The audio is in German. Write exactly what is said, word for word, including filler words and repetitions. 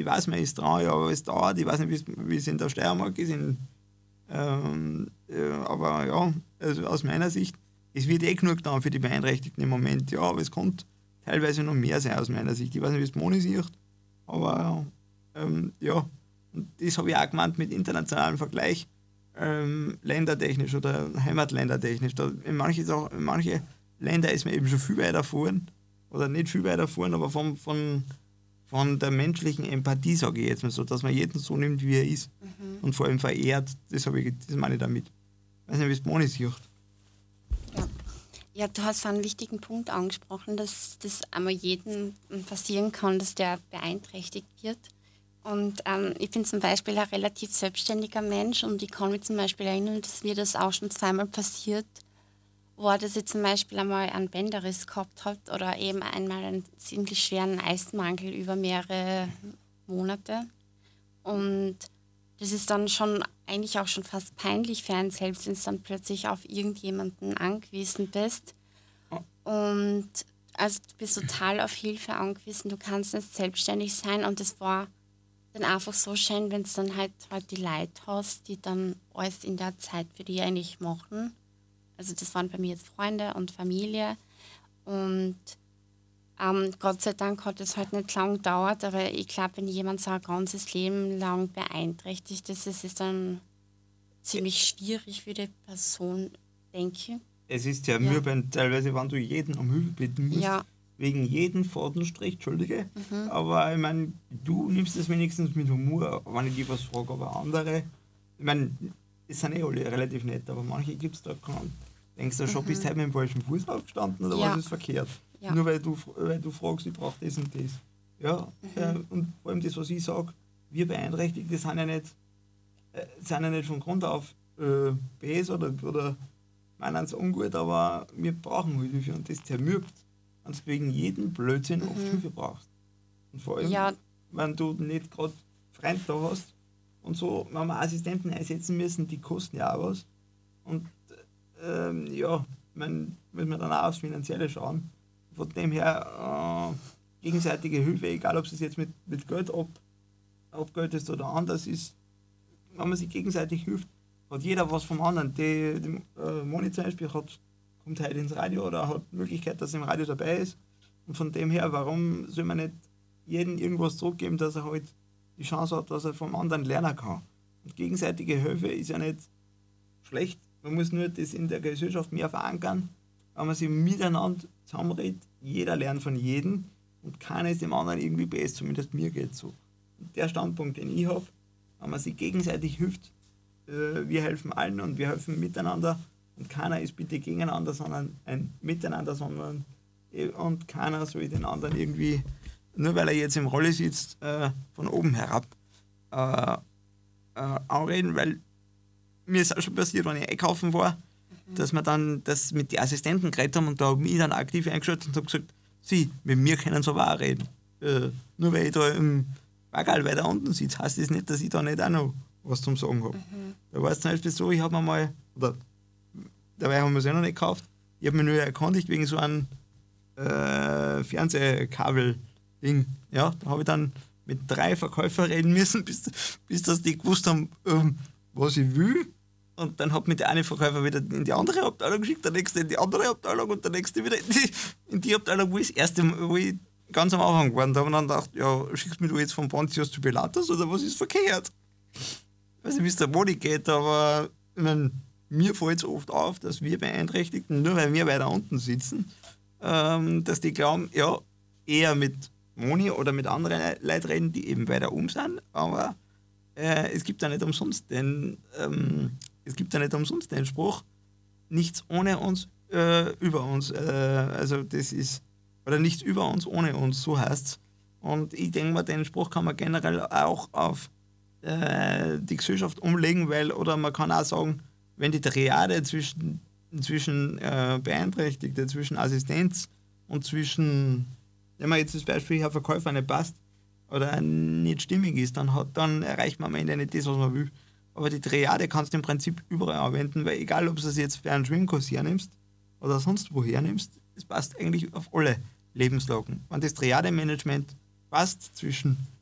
weiß, man ist dran, ja, aber es dauert, ich weiß nicht, wie es in der Steiermark ist, in, ähm, äh, aber ja, also aus meiner Sicht, es wird eh genug getan für die Beeinträchtigten im Moment, ja, aber es kommt teilweise noch mehr sein aus meiner Sicht. Ich weiß nicht, wie es Moni sieht, aber ähm, ja, und das habe ich auch gemeint mit internationalem Vergleich, ähm, ländertechnisch oder heimatländertechnisch. Da in, manche, in manche Länder ist man eben schon viel weiter vorn, oder nicht viel weiter vorn, aber von, von, von der menschlichen Empathie, sage ich jetzt mal so, dass man jeden so nimmt, wie er ist Mhm. und vor allem verehrt. Das, ich, das meine ich damit. Ich weiß nicht, wie es Moni sieht. Ja. ja, du hast einen wichtigen Punkt angesprochen, dass das einmal jedem passieren kann, dass der beeinträchtigt wird. Und ähm, ich bin zum Beispiel ein relativ selbstständiger Mensch und ich kann mich zum Beispiel erinnern, dass mir das auch schon zweimal passiert war, dass ich zum Beispiel einmal einen Bänderriss gehabt habe oder eben einmal einen ziemlich schweren Eisenmangel über mehrere Monate. Und das ist dann schon eigentlich auch schon fast peinlich für einen selbst, wenn du dann plötzlich auf irgendjemanden angewiesen bist. Und also du bist total auf Hilfe angewiesen, du kannst nicht selbstständig sein und das war dann einfach so schön, wenn du dann halt, halt die Leute hast, die dann alles in der Zeit für dich eigentlich machen. Also das waren bei mir jetzt Freunde und Familie und ähm, Gott sei Dank hat es halt nicht lang gedauert, aber ich glaube, wenn jemand so ein ganzes Leben lang beeinträchtigt ist, ist es dann ziemlich schwierig für die Person, denke ich. Es ist ja, Ja. mühsam, teilweise, wenn du jeden um Hilfe bitten musst, Ja. wegen jedem Fadenstrich, Entschuldige. Mhm. Aber ich meine, du nimmst das wenigstens mit Humor, wenn ich dich was frage, aber andere, ich meine, es sind eh alle relativ nett, aber manche gibt es da keinen. Denkst du schon, Mhm. bist du heute mit dem falschen Fuß aufgestanden oder Ja. was ist verkehrt? Ja. Nur weil du, weil du fragst, ich brauche das und das. Ja, Mhm. äh, und vor allem das, was ich sage, wir Beeinträchtigte sind ja nicht, äh, sind ja nicht von Grund auf äh, böse oder, oder meinen es ungut, aber wir brauchen Hilfe und das zermürbt, wenn du wegen jedem Blödsinn oft Mhm. Hilfe brauchst. Und vor allem, Ja. wenn du nicht gerade Freunde da hast und so, wenn wir Assistenten einsetzen müssen, die kosten ja auch was. Und ähm, ja, man muss man dann auch aufs Finanzielle schauen. Von dem her äh, gegenseitige Hilfe, egal ob es jetzt mit, mit Geld ab, abgeltest oder anders ist, wenn man sich gegenseitig hilft, hat jeder was vom anderen. Die, die äh, Moni zum Beispiel hat, kommt heute ins Radio oder hat die Möglichkeit, dass er im Radio dabei ist. Und von dem her, warum soll man nicht jedem irgendwas zurückgeben, dass er halt die Chance hat, dass er vom anderen lernen kann. Und gegenseitige Hilfe ist ja nicht schlecht. Man muss nur das in der Gesellschaft mehr verankern, wenn man sich miteinander zusammenredet. Jeder lernt von jedem und keiner ist dem anderen irgendwie besser, zumindest mir geht es so. Und der Standpunkt, den ich habe, wenn man sich gegenseitig hilft, äh, wir helfen allen und wir helfen miteinander und keiner ist bitte gegeneinander, sondern ein Miteinander, sondern äh, und keiner soll den anderen irgendwie, nur weil er jetzt im Rolle sitzt, äh, von oben herab äh, äh, anreden, weil mir ist auch schon passiert, wenn ich einkaufen war, mhm. dass wir dann das mit den Assistenten geredet haben und da habe ich dann aktiv eingeschaltet und habe gesagt, sie, mit mir können sie aber auch reden. Äh, nur weil ich da im Baggerl weiter unten sitze, heißt das nicht, dass ich da nicht auch noch was zum Sagen habe. Mhm. Da war es zum Beispiel so, ich habe mir mal, oder dabei haben wir es ja noch nicht gekauft, ich habe mich nur erkundigt wegen so einem äh, Fernsehkabel-Ding. Ja, da habe ich dann mit drei Verkäufern reden müssen, bis, bis dass die gewusst haben, ähm, was ich will. Und dann hat mich der eine Verkäufer wieder in die andere Abteilung geschickt, der nächste in die andere Abteilung und der nächste wieder in die, in die Abteilung, wo ich das erste Mal, wo ich ganz am Anfang war. Und da habe ich dann gedacht, ja, schickst mich du jetzt von Pontius zu Pilatus oder was ist verkehrt? Ich weiß nicht, wie es der Modi geht, aber ich mein, mir fällt es oft auf, dass wir Beeinträchtigten, nur weil wir weiter unten sitzen, ähm, dass die glauben, ja, eher mit Moni oder mit anderen Leuten reden, die eben weiter um sind, aber äh, es gibt ja nicht umsonst den, ähm, es gibt ja nicht umsonst den Spruch, nichts ohne uns, äh, über uns, äh, also das ist, oder nichts über uns ohne uns, so heißt es. Und ich denke mal, den Spruch kann man generell auch auf äh, die Gesellschaft umlegen, weil, oder man kann auch sagen, wenn die Triade zwischen, zwischen äh, Beeinträchtigte, zwischen Assistenz und zwischen, wenn man jetzt das Beispiel Herr Verkäufer nicht passt oder nicht stimmig ist, dann, hat, dann erreicht man am Ende nicht das, was man will. Aber die Triade kannst du im Prinzip überall anwenden, weil egal, ob du es jetzt für einen Schwimmkurs hernimmst oder sonst wo hernimmst, es passt eigentlich auf alle Lebenslagen. Wenn das Triade-Management passt zwischen